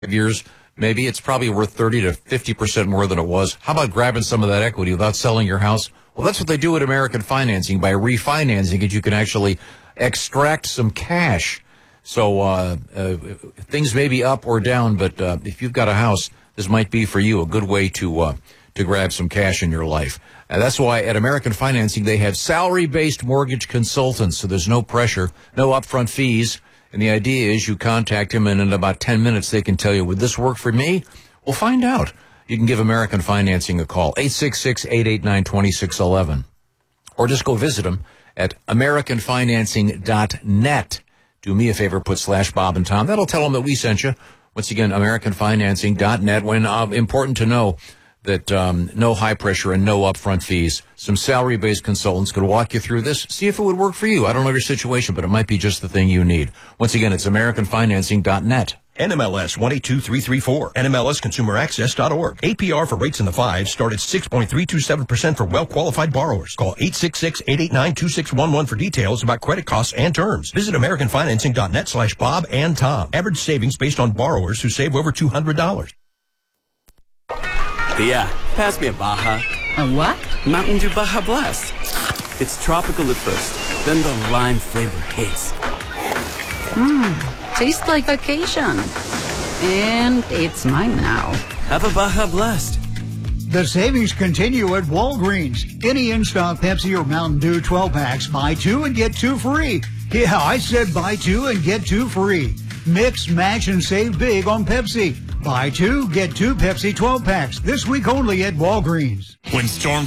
years, maybe it's probably worth 30 to 50% more than it was. How about grabbing some of that equity without selling your house? Well, that's what they do at American Financing. By refinancing it, you can actually extract some cash. So things may be up or down, but if you've got a house, this might be for you a good way to grab some cash in your life. And that's why at American Financing, they have salary-based mortgage consultants, so there's no pressure, no upfront fees. And the idea is you contact him, and in about 10 minutes, they can tell you, would this work for me? Well, find out. You can give American Financing a call, 866-889-2611. Or just go visit them at AmericanFinancing.net. Do me a favor, put /Bob and Tom. That'll tell them that we sent you. Once again, AmericanFinancing.net. When important to know that no high pressure and no upfront fees. Some salary-based consultants could walk you through this, see if it would work for you. I don't know your situation, but it might be just the thing you need. Once again, it's AmericanFinancing.net. NMLS 182334, NMLSConsumerAccess.org. APR for rates in the fives start at 6.327% for well-qualified borrowers. Call 866-889-2611 for details about credit costs and terms. Visit AmericanFinancing.net /Bob and Tom. Average savings based on borrowers who save over $200. Yeah, pass me a Baja. A what? Mountain Dew Baja Blast. It's tropical at first, then the lime flavor hits. Tastes like vacation. And it's mine now. Have a Baja Blast. The savings continue at Walgreens. Any in-stock Pepsi or Mountain Dew 12-packs, buy two and get two free. Yeah, I said buy two and get two free. Mix, match, and save big on Pepsi. Buy two, get two Pepsi 12-packs. This week only at Walgreens. When storms